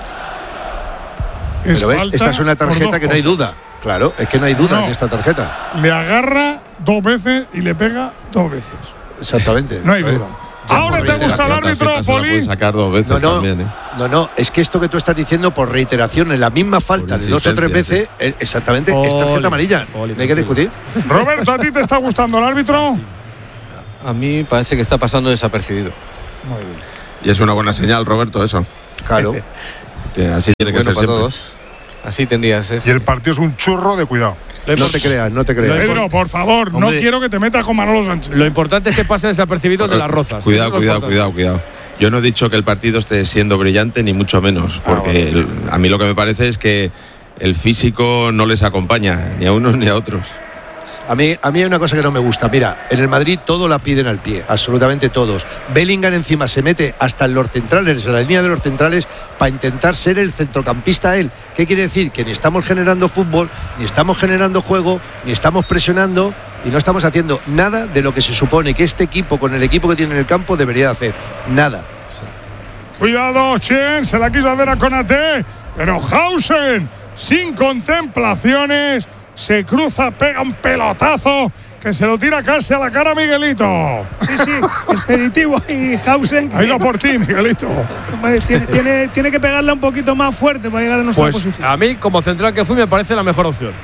Pero ves, esta es una tarjeta que no hay duda. Claro, es que no hay duda en esta tarjeta. Le agarra 2 veces y le pega 2 veces. Exactamente. No hay duda. Ahora te gusta el árbitro, Poli. Sacar 2 veces también, ¿eh? No, es que esto que tú estás diciendo por reiteración, en la misma falta de 2 o 3 veces, exactamente, es tarjeta amarilla. No hay que discutir. Roberto, ¿a ti te está gustando el árbitro? A mí parece que está pasando desapercibido. Muy bien. Y es una buena señal, Roberto, eso. Claro. Así tiene que ser para siempre. todos. Así tendría que ser. Y el partido es un churro de cuidado. No te creas. Pedro, por favor, Hombre, no quiero que te metas con Manolo Sánchez. Lo importante es que pase desapercibido de las rozas. Cuidado. Yo no he dicho que el partido esté siendo brillante, ni mucho menos, porque a mí lo que me parece es que el físico no les acompaña, ni a unos ni a otros. A mí hay una cosa que no me gusta. Mira, en el Madrid todo la piden al pie, absolutamente todos. Bellingham encima se mete hasta en los centrales, en la línea de los centrales, para intentar ser el centrocampista él. ¿Qué quiere decir? Que ni estamos generando fútbol, ni estamos generando juego, ni estamos presionando y no estamos haciendo nada de lo que se supone que este equipo, con el equipo que tiene en el campo, debería hacer. Nada. Cuidado, Chen, se la quiso hacer a Konaté, pero Hausen, sin contemplaciones, se cruza, pega un pelotazo que se lo tira casi a la cara a Miguelito. Sí, expeditivo ahí, Hausen. Ha ido por ti, Miguelito. Tiene que pegarla un poquito más fuerte para llegar a nuestra posición. A mí, como central que fui, me parece la mejor opción.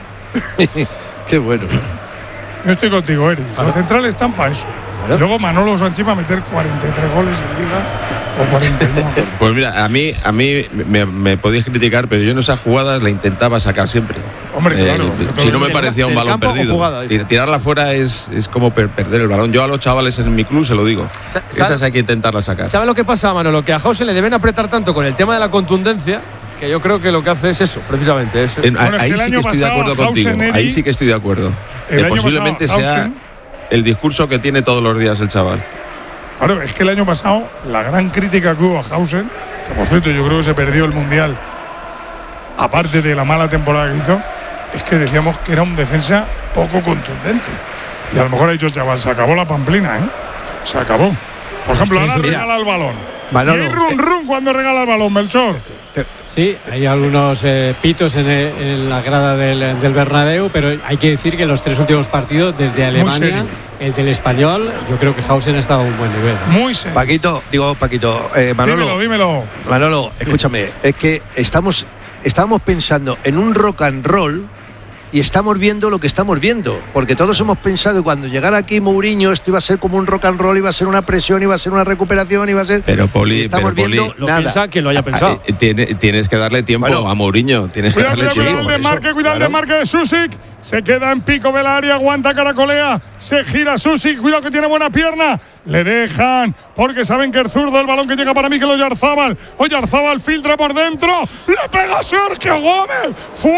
Qué bueno. Yo estoy contigo, Eri. Los centrales están para eso. Y luego Manolo Sánchez va a meter 43 goles en Liga o 41. Pues mira, a mí me podéis criticar, pero yo en esas jugadas la intentaba sacar siempre. Hombre, claro. Si no me parecía un balón perdido. Tirarla fuera es como perder el balón. Yo a los chavales en mi club se lo digo. Esas hay que intentarlas sacar. ¿Sabe lo que pasa, Manolo? Que a Hausen le deben apretar tanto con el tema de la contundencia, que yo creo que lo que hace es eso, precisamente. Ahí sí que estoy de acuerdo contigo. Ahí sí que estoy de acuerdo. Que posiblemente sea el discurso que tiene todos los días el chaval. Claro, es que el año pasado la gran crítica que hubo a Hausen, que por cierto yo creo que se perdió el Mundial, aparte de la mala temporada que hizo, es que decíamos que era un defensa poco contundente. Y a lo mejor ha dicho el chaval, se acabó la pamplina, ¿eh? Se acabó. Por ejemplo, ahora regala el balón. Manolo, y run cuando regala el balón, Melchor. Sí, hay algunos pitos en la grada del Bernabéu, pero hay que decir que los 3 últimos partidos desde Alemania, el del Español, yo creo que Hausen ha estado a un buen nivel. Muy serio. Paquito, Manolo. Dímelo. Manolo, escúchame, es que estábamos pensando en un rock and roll y estamos viendo lo que estamos viendo, porque todos hemos pensado que cuando llegara aquí Mourinho esto iba a ser como un rock and roll, iba a ser una presión, iba a ser una recuperación, iba a ser… Pero Poli, estamos viendo Lo nada. piensa quien lo haya pensado. Tienes que darle tiempo a Mourinho. Tienes que darle Cuidado tiempo. el desmarque, cuidado el desmarque de Susic. Se queda en pico del área, aguanta, caracolea. Se gira Susic, cuidado que tiene buena pierna. Le dejan, porque saben que el zurdo, el balón que llega para Mikel Oyarzábal. Oyarzábal filtra por dentro. Le pega Sergio Gómez.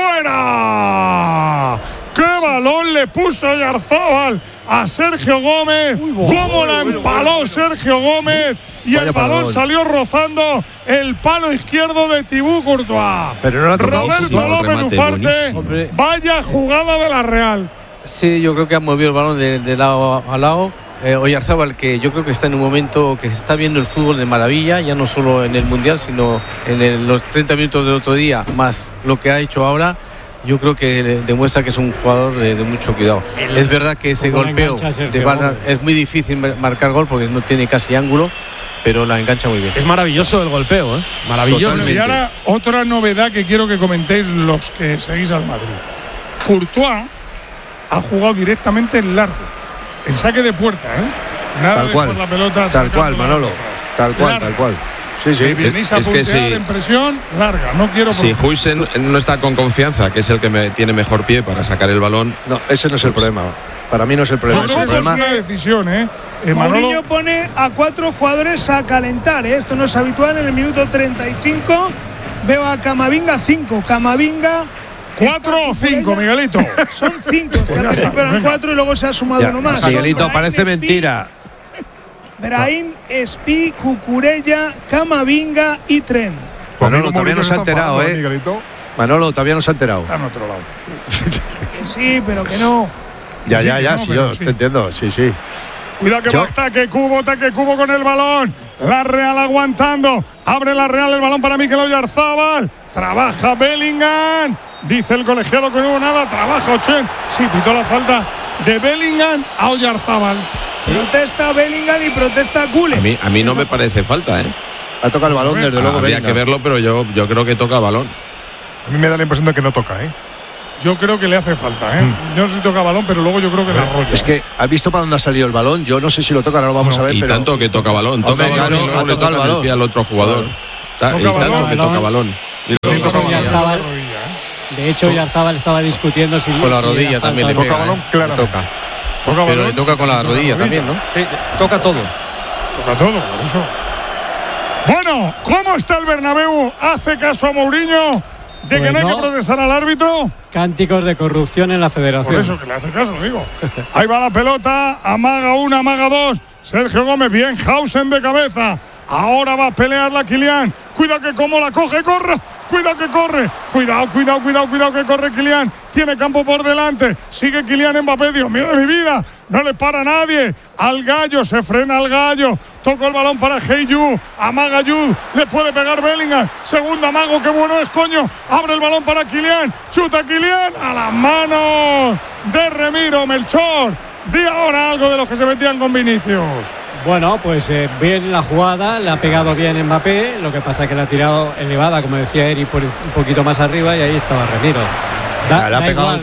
¡Fuera! ¡Qué balón le puso Oyarzábal a Sergio Gómez! ¡Cómo la empaló Sergio Gómez! Y el balón salió rozando el palo izquierdo de Thibaut Courtois. Pero no la ha tocado. Roberto López Ufarte, vaya jugada de la Real. Sí, yo creo que ha movido el balón de lado a lado. Oyarzábal, que yo creo que está en un momento que se está viendo el fútbol de maravilla, ya no solo en el Mundial, sino en los 30 minutos del otro día, más lo que ha hecho ahora. Yo creo que demuestra que es un jugador de mucho cuidado. Es verdad que ese golpeo de bala es muy difícil marcar gol porque no tiene casi ángulo, pero la engancha muy bien. Es maravilloso el golpeo, ¿eh? Maravilloso. Bueno, y ahora otra novedad que quiero que comentéis los que seguís al Madrid. Courtois ha jugado directamente en largo, el saque de puerta, ¿eh? Nada Tal de cual. por la pelota. Tal cual, Manolo. Tal cual, Largo. tal cual. Sí, sí. Venís a Es que puntear sí. en presión larga. No quiero. Si Huijsen no está con confianza, que es el que tiene mejor pie para sacar el balón. No, ese no es el problema. Para mí no es el problema. Yo Es creo el que es problema. una decisión, ¿eh? Mourinho Manolo, pone a 4 jugadores a calentar, ¿eh? Esto no es habitual. En el minuto 35 veo a Camavinga 5. Camavinga 4 o 5, Miguelito. son 5. Pues ya Que sabes, eran venga. 4 y luego se ha sumado Ya, uno más. Son Miguelito, Brahim, parece Espí, mentira. Brahim, Espí, Cucurella, Camavinga y Trent. Manolo, todavía no se ha enterado, ¿eh? Miguelito. Manolo, todavía no se ha enterado. Está en otro lado. Que sí, pero que no. Ya, Sí, ya, que ya, no, sí, pero yo sí. te entiendo, sí, sí. Cuidado que Yo- va ataque cubo con el balón. La Real aguantando. Abre la Real el balón para Mikel Oyarzábal. Trabaja Bellingham. Dice el colegiado que no hubo nada. Trabaja Ochen. Sí, pitó la falta de Bellingham a Oyarzábal. Protesta Bellingham y protesta Gullit. A mí no me parece falta, ¿eh? Ha tocado el balón, desde luego. Habría Bellingham. que verlo, pero yo creo que toca el balón. A mí me da la impresión de que no toca, ¿eh? Yo creo que le hace falta, ¿eh? Yo no sé si toca balón, pero luego yo creo que la arrolla. Es que, ¿has visto para dónde ha salido el balón? Yo no sé si lo toca, ahora lo vamos a ver. Y pero tanto que toca balón. Toca Hombre, balón claro, y luego ha le tocado el toca el balón. pie al otro jugador. Y tanto balón. que toca balón. Y De luego hecho, toca balón. Oyarzábal, de hecho, Oyarzábal estaba discutiendo si Con la si rodilla era también le falta o pega. no. balón, Le claramente. toca. Toca Pero balón. le toca con la rodilla también, ¿no? Sí, toca todo. Toca todo, por eso. Bueno, ¿cómo está el Bernabéu? ¿Hace caso a Mourinho de que Pues no hay que no. protestar al árbitro? Cánticos de corrupción en la Por federación. eso que le hace caso, digo. Ahí va la pelota, amaga una, amaga dos. Sergio Gómez, bien, Hausen de cabeza. Ahora va a pelear la Kylian. Cuidado que como la coge, corre. Cuidado que corre. Cuidado que corre Kylian. Tiene campo por delante. Sigue Kylian Mbappé. Dios mío de mi vida. No le para nadie. Al gallo, se frena al gallo. Toca el balón para Heyu. Amaga Jude. Le puede pegar Bellingham. Segundo amago, qué bueno es, coño. Abre el balón para Kylian. Chuta Kylian. A las manos de Remiro Melchor. Di ahora algo de los que se metían con Vinicius. Bueno, pues bien la jugada, le ha pegado bien Mbappé, lo que pasa es que la ha tirado elevada, como decía Eri, por un poquito más arriba y ahí estaba Remiro. Le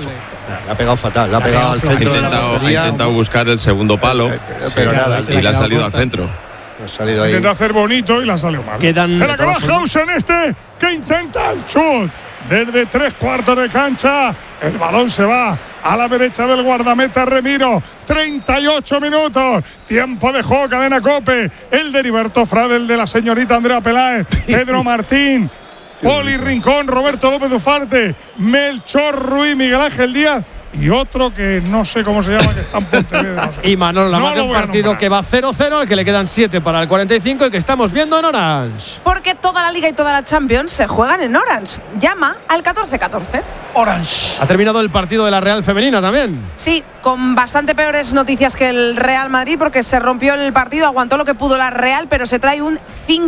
ha pegado fatal, le ha pegado al Ha centro de la intentado, portería. buscar el segundo palo, pero nada, y le ha salido al centro. Ha salido ahí. Intenta hacer bonito y la salió mal. Quedan- Espera que va Hausen que intenta el chut. Desde 3/4 de cancha. El balón se va a la derecha del guardameta Remiro. 38 minutos. Tiempo de juego, cadena Cope. El de Heriberto Frade, el de la señorita Andrea Peláez. Pedro Martín. Poli Rincón, Roberto López Ufarte, Melchor Ruiz, Miguel Ángel Díaz y otro que no sé cómo se llama, que está en Pontevedra. No sé. Y Manolo No Lamarca, lo un voy a partido nombrar. que va 0-0, al que le quedan 7 para el 45 y que estamos viendo en Orange. Porque toda la Liga y toda la Champions se juegan en Orange. Llama al 1414. Ha terminado el partido de la Real Femenina también. Sí, con bastante peores noticias que el Real Madrid porque se rompió el partido, aguantó lo que pudo la Real, pero se trae un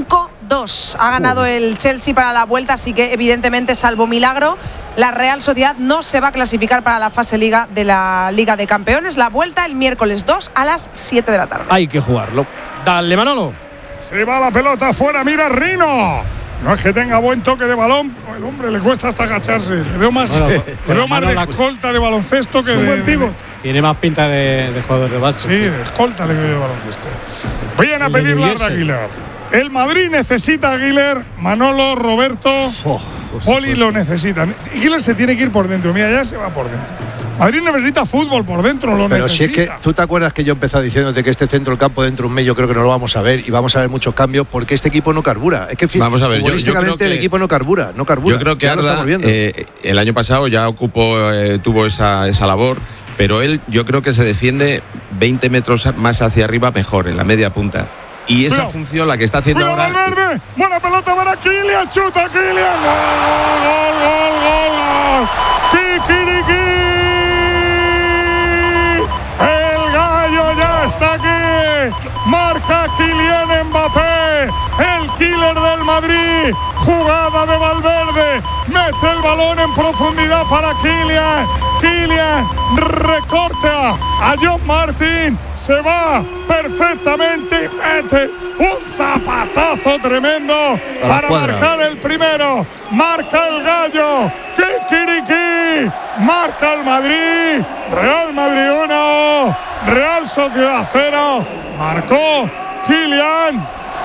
5-2. Ha ganado el Chelsea para la vuelta, así que evidentemente, salvo milagro, la Real Sociedad no se va a clasificar para la fase Liga de la Liga de Campeones. La vuelta el miércoles 2 a las 7 de la tarde. Hay que jugarlo. Dale, Manolo. Se va la pelota afuera, mira Rino. No es que tenga buen toque de balón, el hombre le cuesta hasta agacharse. Le veo más, de escolta de baloncesto que de buen pívot. Tiene más pinta de jugador de básquet. Sí, de escolta le veo de baloncesto. Vayan a pedirle a Aguilar. El Madrid necesita a Aguilar, Manolo, Roberto, Poli lo necesitan. Aguilar se tiene que ir por dentro, mira, ya se va por dentro. Madrid necesita fútbol por dentro, lo Pero necesita. si es que tú te acuerdas que yo he empezado diciéndote que este centro del campo dentro de un mes yo creo que no lo vamos a ver y vamos a ver muchos cambios porque este equipo no carbura. Es que vamos a ver, futbolísticamente el equipo no carbura. Yo creo que Arda, el año pasado ya tuvo esa labor, pero él yo creo que se defiende 20 metros más hacia arriba mejor, en la media punta. Y esa función la que está haciendo ahora. Valverde, buena pelota para Kylian, chuta Kylian. Gol. Kikiriki. El gallo ya está aquí. Marca Kylian Mbappé, el killer del Madrid. Jugada de Valverde. Mete el balón en profundidad para Kylian. Kylian recorta a John Martin. Se va perfectamente. Mete un zapatazo tremendo para marcar el primero. Marca el gallo. Kikiriki. Marca el Madrid. Real Madrid 1. Real Sociedad 0. Marcó Kylian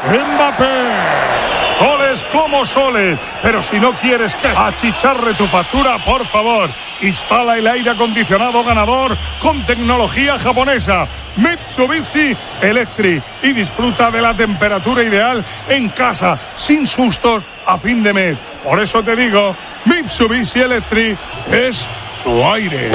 Mbappé. Goles como soles, pero si no quieres que achicharre tu factura, por favor, instala el aire acondicionado ganador con tecnología japonesa Mitsubishi Electric y disfruta de la temperatura ideal en casa, sin sustos a fin de mes. Por eso te digo, Mitsubishi Electric es tu aire.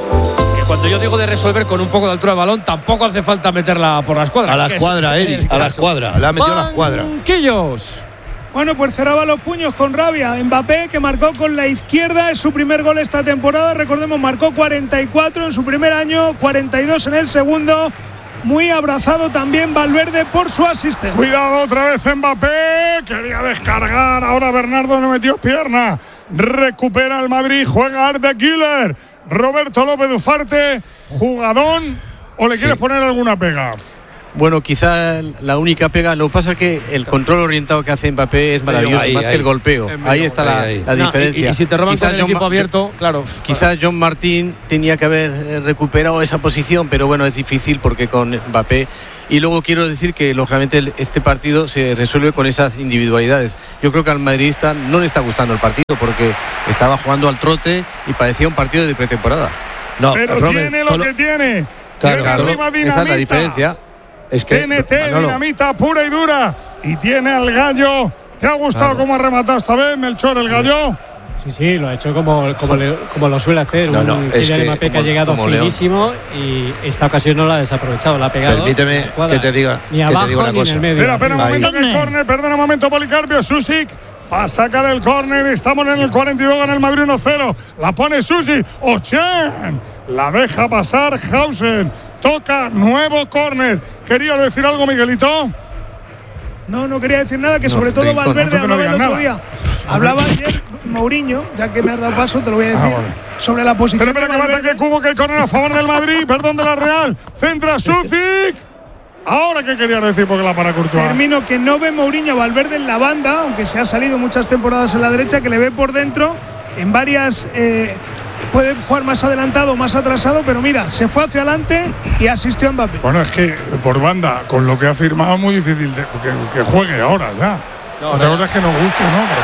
Cuando yo digo de resolver con un poco de altura de balón, tampoco hace falta meterla por la escuadra. A la escuadra, Eric, a la escuadra. La ha metido a la escuadra. Banquillos. Bueno, pues cerraba los puños con rabia. Mbappé, que marcó con la izquierda, es su primer gol esta temporada. Recordemos, marcó 44 en su primer año, 42 en el segundo. Muy abrazado también Valverde por su asistente. Cuidado otra vez Mbappé, quería descargar, ahora Bernardo no metió pierna. Recupera el Madrid, juega Arda Güler. Roberto López Ufarte, jugadón, ¿o le quieres poner alguna pega? Bueno, quizá la única pega, lo que pasa es que el control orientado que hace Mbappé es maravilloso, más que el golpeo. Ahí está la diferencia. Y si te roban con el equipo abierto, claro. Quizás John Martín tenía que haber recuperado esa posición, pero bueno, es difícil porque con Mbappé. Y luego quiero decir que lógicamente este partido se resuelve con esas individualidades. Yo creo que al madridista no le está gustando el partido porque estaba jugando al trote y parecía un partido de pretemporada. No, pero Robert, tiene lo que tiene. Claro, esa es la diferencia. Es que TNT, dinamita pura y dura. Y tiene al gallo. ¿Te ha gustado cómo ha rematado esta vez, Melchor, el gallo? Sí, lo ha hecho como lo suele hacer. Kylian Mbappé que ha llegado finísimo y esta ocasión no la ha desaprovechado, la ha pegado. Permíteme que te diga, ni abajo una ni cosa. en el medio. Espera un momento que el córner, perdona un momento, Policarpio. Susic va a sacar el córner. Estamos en el 42, gana el Madrid 1-0. La pone Susic. Ochen. La deja pasar Hausen. Toca nuevo córner. ¿Querías decir algo, Miguelito? No quería decir nada, que sobre todo Valverde hablaba el otro día. Hablaba ayer Mourinho, ya que me has dado paso, te lo voy a decir, sobre la posición. Espera, que mata que Cubo, que el córner a favor del Madrid, perdón, de la Real. Centra Susic. Ahora, ¿qué querías decir? Porque la para Courtois. Termino que no ve Mourinho a Valverde en la banda, aunque se ha salido muchas temporadas en la derecha, que le ve por dentro en varias. Puede jugar más adelantado o más atrasado, pero mira, se fue hacia adelante y asistió a Mbappé. Bueno, es que por banda, con lo que ha firmado, es muy difícil que juegue ahora ya. Otra cosa es que nos guste,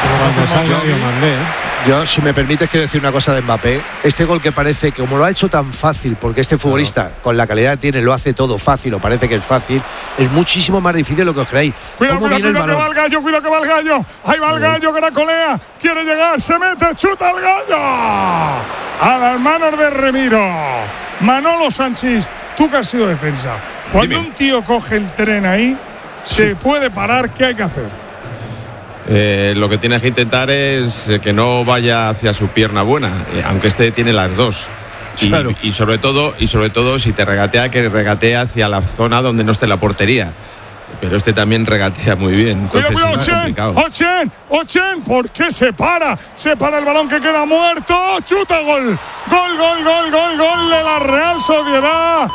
¿no? Yo, si me permites, quiero decir una cosa de Mbappé. Este gol que parece que, como lo ha hecho tan fácil, porque este futbolista, con la calidad que tiene, lo hace todo fácil, o parece que es fácil, es muchísimo más difícil de lo que os creéis. Cuidado que va el gallo, cuidado que va el gallo. Ahí va el gallo, caracolea. Quiere llegar, se mete, chuta el gallo. A las manos de Remiro. Manolo Sánchez, tú que has sido defensa. Cuando un tío coge el tren ahí, se puede parar, ¿qué hay que hacer? Lo que tienes que intentar es que no vaya hacia su pierna buena, aunque este tiene las dos. Claro. Y sobre todo si te regatea, que regatea hacia la zona donde no esté la portería. Pero este también regatea muy bien. Entonces, cuidado, Ochen, ¿por qué se para? Se para el balón que queda muerto. Chuta, gol de la Real Sociedad.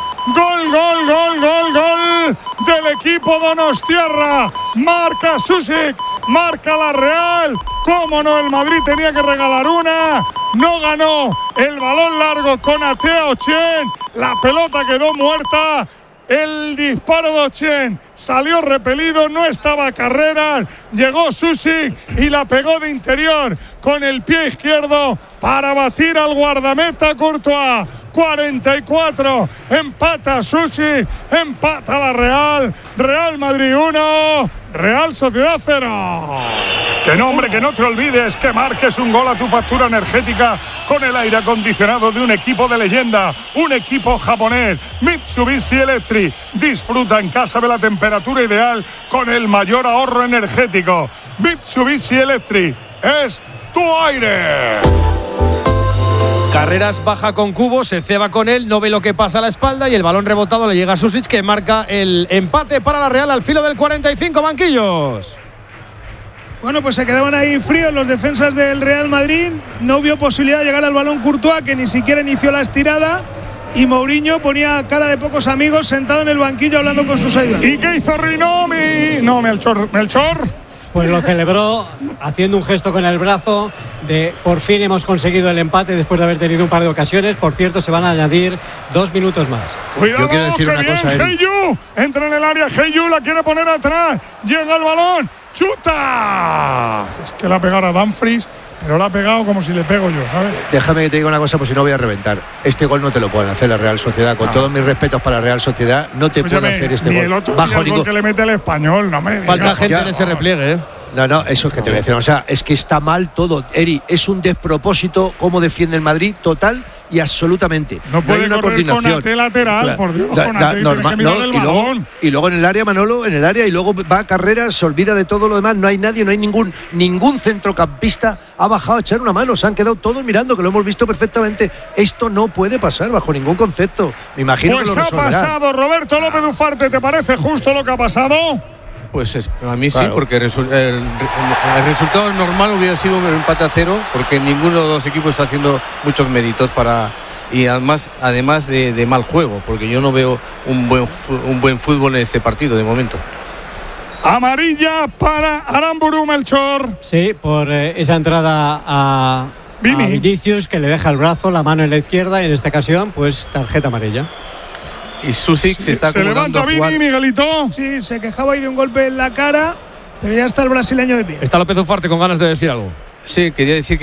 Gol del equipo donostiarra. Marca Susic marca la Real. Cómo no, el Madrid tenía que regalar una. No ganó el balón largo con Atea Ochen. La pelota quedó muerta. El disparo de Ochen salió repelido, no estaba Carreras, llegó Susic y la pegó de interior con el pie izquierdo para batir al guardameta Courtois. 44, empata Susic, empata la Real. Real Madrid 1, Real Sociedad 0. Que no, hombre, que no te olvides que marques un gol a tu factura energética con el aire acondicionado de un equipo de leyenda, un equipo japonés, Mitsubishi Electric. Disfruta en casa de la temperatura ideal con el mayor ahorro energético. Mitsubishi Electric es tu aire. Carreras baja con Cubo, se ceba con él, no ve lo que pasa a la espalda y el balón rebotado le llega a Susic, que marca el empate para la Real al filo del 45, banquillos. Bueno, pues se quedaban ahí fríos los defensas del Real Madrid. No hubo posibilidad de llegar al balón Courtois, que ni siquiera inició la estirada. Y Mourinho ponía cara de pocos amigos sentado en el banquillo hablando con sus ayudantes. ¿Y qué hizo Rinomi? No, Melchor. Pues lo celebró haciendo un gesto con el brazo de por fin hemos conseguido el empate después de haber tenido un par de ocasiones. Por cierto, se van a añadir 2 minutos más. Cuidado, yo quiero decir que una bien, cosa, Heyu entra en el área, Heyu la quiere poner atrás, llega el balón, chuta. Es que la ha pegado a Dumfries, pero la ha pegado como si le pego yo, ¿sabes? Déjame que te diga una cosa, pues si no voy a reventar. Este gol no te lo pueden hacer la Real Sociedad. Con todos mis respetos para la Real Sociedad, no te puede hacer este ni gol. El otro día el gol que le mete el Español, no me falta digas. gente en ese repliegue, No, eso es que te voy a decir. O sea, es que está mal todo, Eri. Es un despropósito cómo defiende el Madrid, total y absolutamente. No puede hay una correr coordinación. con Ate lateral, por Dios, con Ate tienes que mirar el balón. Y luego en el área, Manolo, en el área, y luego va a Carreras, se olvida de todo lo demás. No hay nadie, no hay ningún centrocampista ha bajado a echar una mano. Se han quedado todos mirando, que lo hemos visto perfectamente. Esto no puede pasar bajo ningún concepto. Me imagino pues que lo resolverá. Ha pasado, Roberto López Ufarte. ¿Te parece justo lo que ha pasado? Pues a mí claro. Sí, porque el resultado normal hubiera sido un empate a 0, porque ninguno de los dos equipos está haciendo muchos méritos y además de mal juego, porque yo no veo un buen fútbol en este partido de momento. Amarilla para Aramburu, Melchor. Sí, por esa entrada a Vinicius, que le deja el brazo, la mano en la izquierda, y en esta ocasión pues tarjeta amarilla. Y Susic se está acomodando. Se levanta Vini, Miguelito. Sí, se quejaba ahí de un golpe en la cara, pero ya está el brasileño de pie. Está López Ufarte con ganas de decir algo. Sí, quería decir que